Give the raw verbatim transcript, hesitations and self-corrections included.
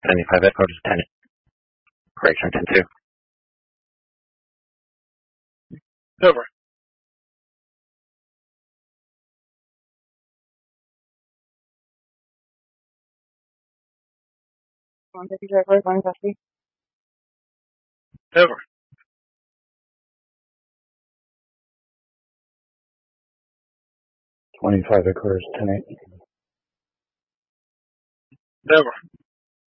seventy-five headquarters, ten. Correction, ten two. Over. one fifty headquarters, one fifty. Over. twenty-five headquarters, ten eight. Over.